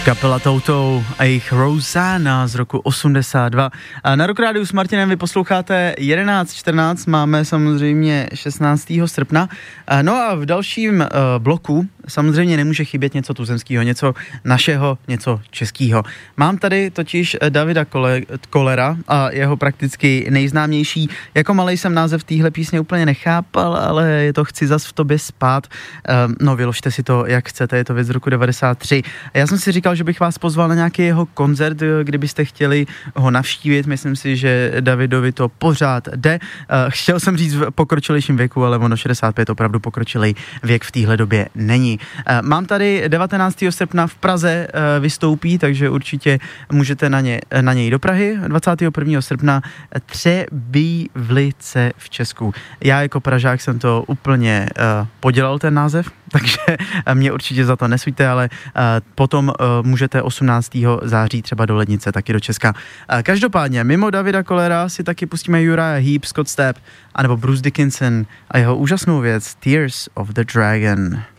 Kapela Toto a jejich Rosanna z roku 82. A na Rock Rádiu s Martinem vy posloucháte 11:14, máme samozřejmě 16. srpna. No a v dalším bloku samozřejmě nemůže chybět něco tuzemského, něco našeho, něco českého. Mám tady totiž Davida Kollera a jeho prakticky nejznámější. Jako malej jsem název téhle písně úplně nechápal, ale je to Chci zas v tobě spát. No vyložte si to, jak chcete, je to věc z roku 93. A já jsem si říkal, že bych vás pozval na nějaký jeho koncert, kdybyste chtěli ho navštívit. Myslím si, že Davidovi to pořád jde. Chtěl jsem říct v pokročilejším věku, ale ono 65 opravdu pokročilej věk v téhle době není. Mám tady 19. srpna v Praze vystoupí, takže určitě můžete na něj do Prahy. 21. srpna Třebíčlice v Česku. Já jako Pražák jsem to úplně podělal ten název, takže mě určitě za to nesuďte, ale potom můžete 18. září třeba do Lednice, taky do Česka. Každopádně, mimo Davida Kollera si taky pustíme Uriah Heep, Scott Stapp, anebo Bruce Dickinson a jeho úžasnou věc Tears of the Dragon.